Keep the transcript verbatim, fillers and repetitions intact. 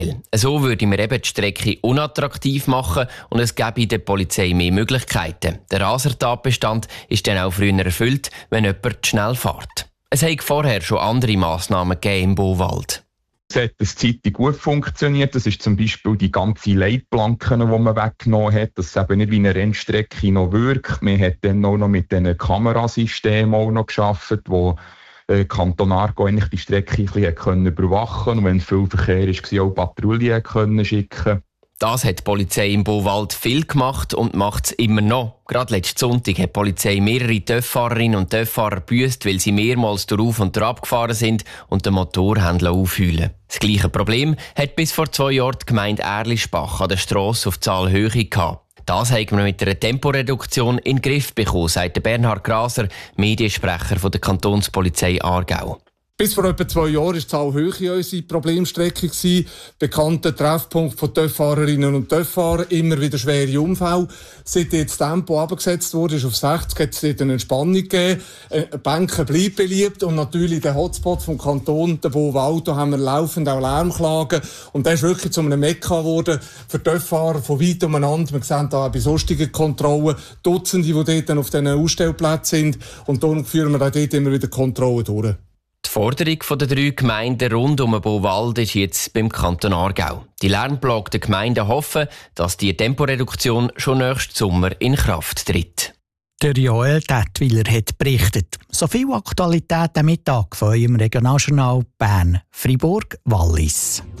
So würde man eben die Strecke unattraktiv machen und es gäbe der Polizei mehr Möglichkeiten. Der Rasertatbestand ist dann auch früher erfüllt, wenn jemand schnell fährt. Es hat vorher schon andere Massnahmen gegeben im Bauwald. Es hat eine Zeit gut funktioniert. Das ist zum Beispiel die ganzen Leitplanken, die man weggenommen hat, dass es eben nicht wie eine Rennstrecke noch wirkt. Man hat dann auch noch mit diesen Kamerasystemen auch noch gearbeitet, wo äh, Kanton Aargau eigentlich die Strecke ein bisschen können überwachen und wenn viel Verkehr war, auch Patrouillen können schicken. Das hat die Polizei im Bauwald viel gemacht und macht es immer noch. Gerade letzten Sonntag hat die Polizei mehrere Töffahrerinnen und Töfffahrer gebüßt, weil sie mehrmals darauf und drauf gefahren sind und den Motor haben aufheulen. Das gleiche Problem hat bis vor zwei Jahren die Gemeinde Erlischbach an der Strasse auf Zahlhöhe gehabt. Das haben wir mit einer Temporeduktion in den Griff bekommen, sagt Bernhard Graser, Mediensprecher der Kantonspolizei Aargau. Bis vor etwa zwei Jahren war Zahlhöhe unsere Problemstrecke. Bekannter Treffpunkt von Töffahrerinnen und Töffahrern, immer wieder schwere Unfälle. Seit jetzt das Tempo abgesetzt wurde, ist auf sechzig, hat es dort eine Entspannung gegeben. Bänke bleibt beliebt und natürlich der Hotspot vom Kanton, der Bauwald, da haben wir laufend auch Lärmklagen. Und das ist wirklich zu einem Mekka geworden für Töfffahrer von weit umeinander. Wir sehen da auch bei sonstigen Kontrollen Dutzende, die dort dann auf diesen Ausstellplätzen sind. Und darum führen wir auch dort immer wieder Kontrollen durch. Die Forderung der drei Gemeinden rund um den Bauwald ist jetzt beim Kanton Aargau. Die lärmplagten Gemeinden hoffen, dass die Temporeduktion schon nächsten Sommer in Kraft tritt. Der Joel Tätwiler hat berichtet. So viel Aktualität am Mittag von eurem Regionaljournal Bern, Fribourg, Wallis.